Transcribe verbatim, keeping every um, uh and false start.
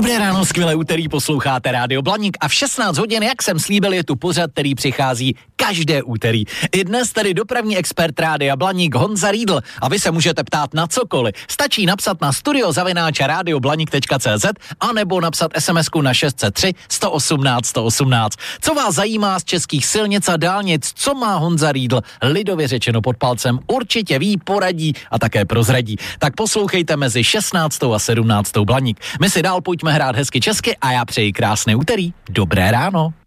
Dobré ráno, skvělé úterý, posloucháte Rádio Blaník a v šestnáct hodin, jak jsem slíbil, je tu pořad, který přichází každé úterý. I dnes tady dopravní expert Rádia Blaník Honza Riedl a vy se můžete ptát na cokoliv. Stačí napsat na studio zavináč radioblanik tečka cé zet a nebo napsat SMSku na šest set tři sto osmnáct sto osmnáct. Co vás zajímá z českých silnic a dálnic, co má Honza Riedl lidově řečeno pod palcem, určitě ví, poradí a také prozradí. Tak poslouchejte mezi šestnáctou a sedmnáctou Blaník. My si dál pojďme hrát hezky česky a já přeji krásné úterý. Dobré ráno.